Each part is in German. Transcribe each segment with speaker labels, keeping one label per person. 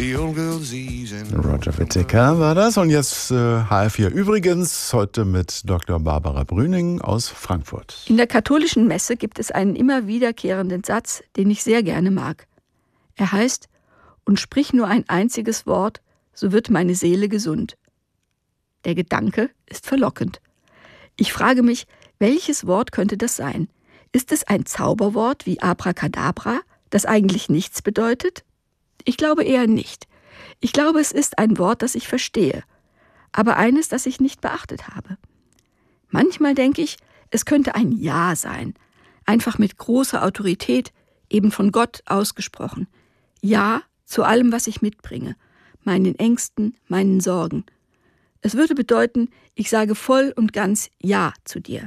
Speaker 1: Roger Whittaker war das. Und jetzt HR4 übrigens, heute mit Dr. Barbara Brüning aus Frankfurt.
Speaker 2: In der katholischen Messe gibt es einen immer wiederkehrenden Satz, den ich sehr gerne mag. Er heißt: Und sprich nur ein einziges Wort, so wird meine Seele gesund. Der Gedanke ist verlockend. Ich frage mich, welches Wort könnte das sein? Ist es ein Zauberwort wie Abracadabra, das eigentlich nichts bedeutet? Ich glaube eher nicht. Ich glaube, es ist ein Wort, das ich verstehe, aber eines, das ich nicht beachtet habe. Manchmal denke ich, es könnte ein Ja sein, einfach mit großer Autorität, eben von Gott ausgesprochen. Ja zu allem, was ich mitbringe, meinen Ängsten, meinen Sorgen. Es würde bedeuten, ich sage voll und ganz Ja zu dir.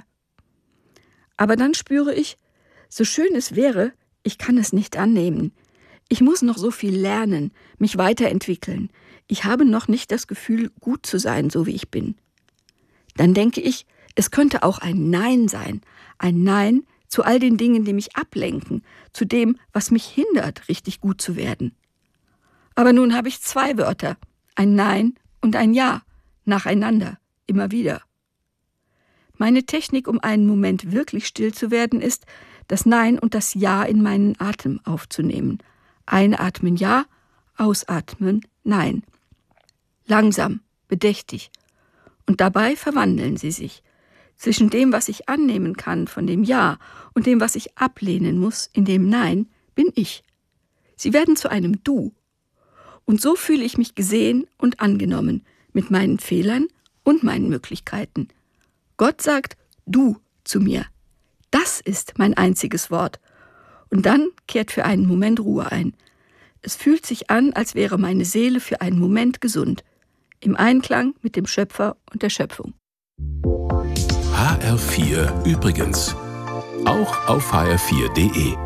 Speaker 2: Aber dann spüre ich, so schön es wäre, ich kann es nicht annehmen. Ich muss noch so viel lernen, mich weiterentwickeln. Ich habe noch nicht das Gefühl, gut zu sein, so wie ich bin. Dann denke ich, es könnte auch ein Nein sein. Ein Nein zu all den Dingen, die mich ablenken, zu dem, was mich hindert, richtig gut zu werden. Aber nun habe ich 2 Wörter, ein Nein und ein Ja, nacheinander, immer wieder. Meine Technik, um einen Moment wirklich still zu werden, ist, das Nein und das Ja in meinen Atem aufzunehmen. Einatmen Ja, ausatmen Nein. Langsam, bedächtig. Und dabei verwandeln sie sich. Zwischen dem, was ich annehmen kann von dem Ja und dem, was ich ablehnen muss in dem Nein, bin ich. Sie werden zu einem Du. Und so fühle ich mich gesehen und angenommen, mit meinen Fehlern und meinen Möglichkeiten. Gott sagt Du zu mir. Das ist mein einziges Wort. Und dann kehrt für einen Moment Ruhe ein. Es fühlt sich an, als wäre meine Seele für einen Moment gesund. Im Einklang mit dem Schöpfer und der Schöpfung.
Speaker 3: HR4 übrigens. Auch auf hr4.de.